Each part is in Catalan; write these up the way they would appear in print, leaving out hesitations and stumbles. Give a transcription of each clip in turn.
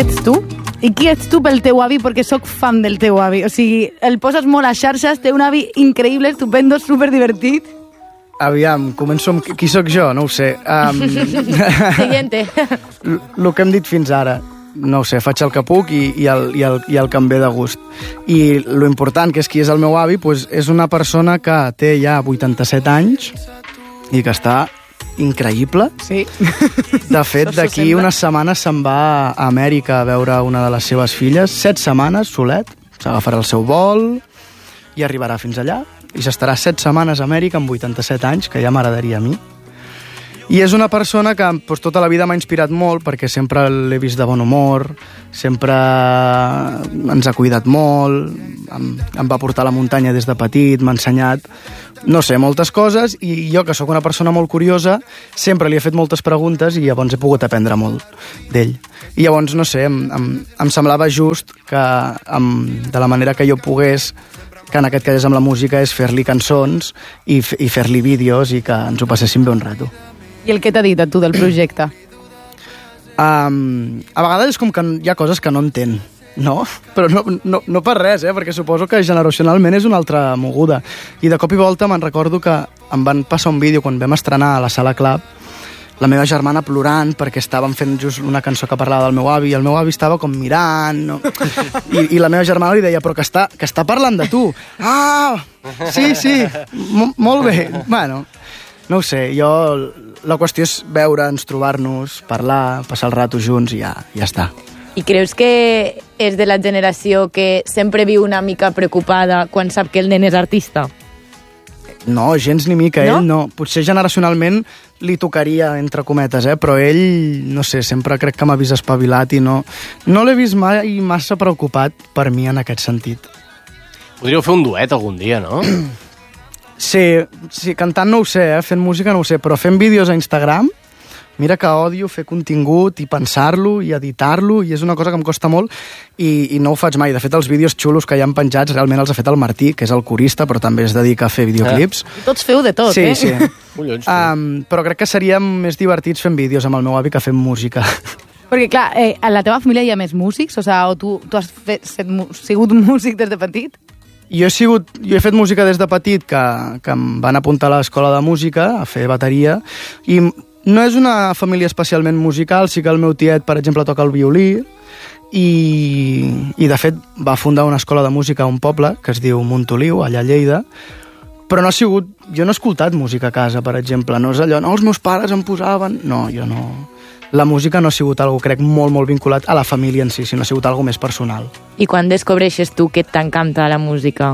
ets tu? I qui ets tu pel teu avi? Perquè sóc fan del teu avi. O sigui, el poses molt a xarxes, té un avi increïble, estupendo, superdivertit. Aviam, començo amb qui sóc jo, no ho sé. Siguiente. El que hem dit fins ara, no ho sé, faig el que puc i el que em ve de gust. I lo important, que és qui és el meu avi, doncs és una persona que té ja 87 anys i que està increïble. Sí. De fet, d'aquí unes setmanes se'n va a Amèrica a veure una de les seves filles. 7 setmanes, solet. S'agafarà el seu vol i arribarà fins allà. I s'estarà 7 setmanes a Amèrica amb 87 anys, que ja m'agradaria a mi. I és una persona que doncs, tota la vida m'ha inspirat molt, perquè sempre l'he vist de bon humor, sempre ens ha cuidat molt, em va portar a la muntanya des de petit, m'ha ensenyat, no sé, moltes coses, i jo, que sóc una persona molt curiosa, sempre li he fet moltes preguntes i llavors he pogut aprendre molt d'ell. I llavors, no sé, em semblava just que de la manera que jo pogués, que en aquest cas és amb la música, és fer-li cançons i fer-li vídeos i que ens ho passéssim bé un rato. I el que t'ha dit a tu del projecte? A vegades és com que hi ha coses que no entén, no? Però no per res, perquè suposo que generacionalment és una altra moguda. I de cop i volta me'n recordo que em van passar un vídeo quan vam estrenar a la Sala Club, la meva germana plorant perquè estàvem fent just una cançó que parlava del meu avi i el meu avi estava com mirant, no? I la meva germana li deia, però que està parlant de tu. Ah, sí, molt bé. Bueno, no ho sé, la qüestió és veure'ns, trobar-nos, parlar, passar el rato junts i ja està. I creus que és de la generació que sempre viu una mica preocupada quan sap que el nen és artista? No, gens ni mica, ell no. Potser generacionalment li tocaria, entre cometes, però ell, no sé, sempre crec que m'ha vist espavilat i no l'he vist mai massa preocupat per mi en aquest sentit. Podríeu fer un duet algun dia, no? Sí, cantant no ho sé, fent música no ho sé, però fent vídeos a Instagram, mira que odio fer contingut i pensar-lo i editar-lo, i és una cosa que em costa molt i no ho faig mai. De fet, els vídeos xulos que hi han penjats realment els ha fet el Martí, que és el corista, però també es dedica a fer videoclips. Tots feu de tot, sí, eh? Sí, però crec que seríem més divertits fent vídeos amb el meu avi que fent música. Perquè, clar, a la teva família hi ha més músics? O sigui, tu has sigut músic des de petit? Jo he fet música des de petit, que em van apuntar a l'escola de música a fer bateria, i no és una família especialment musical, sí que el meu tiet, per exemple, toca el violí, i de fet va fundar una escola de música a un poble que es diu Montoliu, allà a Lleida, però no ha sigut... Jo no he escoltat música a casa, per exemple, no és allò, no, els meus pares em posaven... No, jo no... La música no ha sigut algo, crec, molt, molt vinculat a la família en si, sinó ha sigut algo més personal. I quan descobreixes tu que t'encanta la música?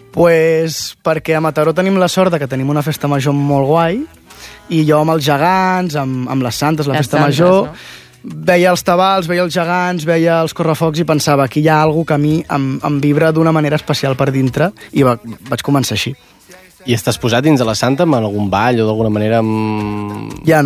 Pues perquè a Mataró tenim la sort que tenim una festa major molt guai, i jo amb els gegants, amb les santes, la festa major, no? Veia els tabals, veia els gegants, veia els correfocs i pensava que hi ha alguna que a mi em vibra d'una manera especial per dintre, i vaig començar així. I estàs posat dins de la santa amb algun ball o d'alguna manera Ja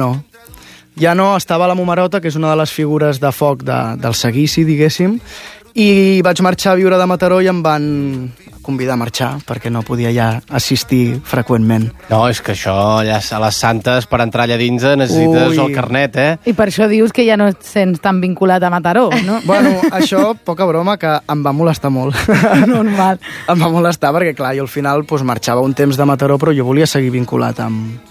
no, estava a la Momerota, que és una de les figures de foc del seguici, diguéssim, i vaig marxar a viure de Mataró i em van convidar a marxar, perquè no podia ja assistir freqüentment. No, és que això, allà a les santes, per entrar allà dins necessites el carnet, I per això dius que ja no et sents tan vinculat a Mataró, no? Bueno, això, poca broma, que em va molestar molt. Normal. Em va molestar perquè, clar, jo al final marxava un temps de Mataró, però jo volia seguir vinculat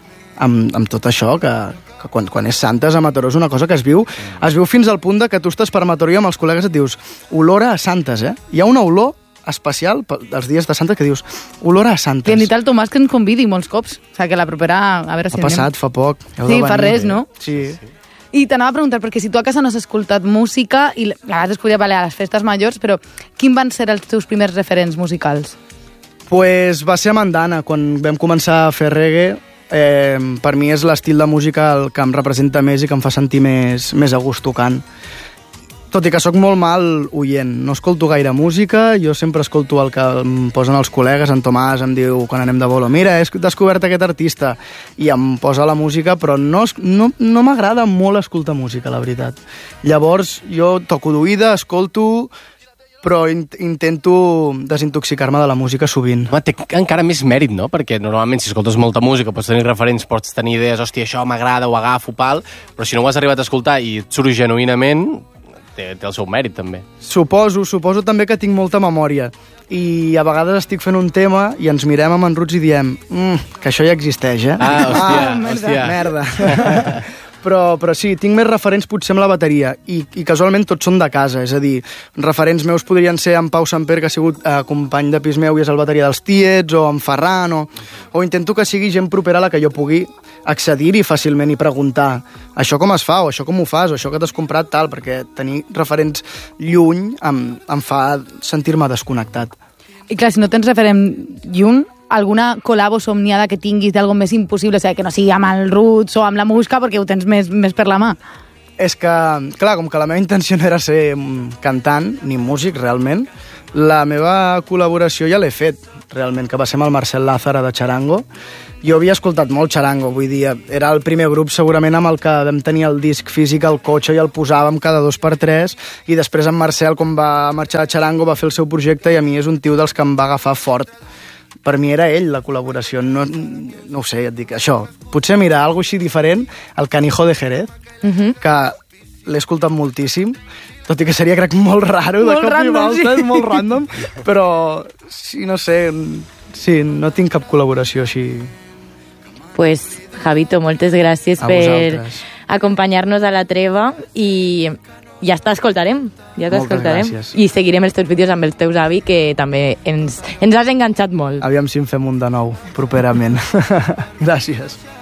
amb tot això, que quan és Santes a Mataró és una cosa que es viu fins al punt de que tu estàs per Mataró i amb els col·legues et dius olor a Santes, Hi ha una olor especial dels dies de Santes que dius olor a Santes. Que hem dit al Tomàs que ens convidi molts cops, o sigui que la propera, a veure si ha passat fa poc. Sí, fa res, no? Sí. I t'anava a preguntar, perquè si tu a casa no has escoltat música, i a vegades es podia valer a les festes majors, però quin van ser els teus primers referents musicals? Pues va ser a Mandana, quan vam començar a fer reggae. Per mi és l'estil de música el que em representa més i que em fa sentir més a gust tocant. Tot i que sóc molt mal oient, no escolto gaire música, jo sempre escolto el que em posen els col·legues. En Tomàs em diu, quan anem de bolo, mira, he descobert aquest artista, i em posa la música, però no m'agrada molt escoltar música, la veritat. Llavors jo toco d'oïda, escolto, però intento desintoxicar-me de la música sovint. Home, té encara més mèrit, no? Perquè normalment si escoltes molta música pots tenir referents, pots tenir idees, hòstia, això m'agrada, ho agafo, pal, però si no ho has arribat a escoltar i et surt genuïnament, té el seu mèrit, també. Suposo també que tinc molta memòria. I a vegades estic fent un tema i ens mirem amb en Ruts i diem que això ja existeix, eh? Hòstia. Merda. Però sí, tinc més referents potser amb la bateria i casualment tots són de casa, és a dir, referents meus podrien ser en Pau Samper, que ha sigut company de pis meu i és el bateria dels Tiets, o en Ferran, o intento que sigui gent propera a la que jo pugui accedir-hi fàcilment i preguntar això com es fa, o això com ho fas, o això que t'has comprat tal, perquè tenir referents lluny em fa sentir-me desconnectat. I clar, si no tens referent lluny, alguna col·labo somniada que tinguis d'algo més impossible, o sigui, que no sigui amb el Roots o amb la Musca, perquè ho tens més per la mà? És que, clar, com que la meva intenció no era ser cantant, ni músic, realment, la meva col·laboració ja l'he fet, realment, que va ser amb el Marcel Lázara de Charango. Jo havia escoltat molt Charango, vull dir, era el primer grup segurament amb el que vam tenir el disc físic al cotxe i el posàvem cada 2x3, i després en Marcel, quan va marxar de Charango, va fer el seu projecte i a mi és un tio dels que em va agafar fort. Per mi era ell la col·laboració, no ho sé, ja et dic, això. Potser, mira, alguna així diferent, el Canijo de Jerez, que l'he escoltat moltíssim, tot i que seria, crec, molt raro, de cop i volta, és molt random, però, sí, no sé, sí, no tinc cap col·laboració així. Pues, Javito, moltes gràcies per acompanyar-nos a la treva i ja t'escoltarem. Gràcies. I seguirem els teus vídeos amb els teus avis, que també ens has enganxat molt. Aviam si en fem un de nou, properament. Gràcies.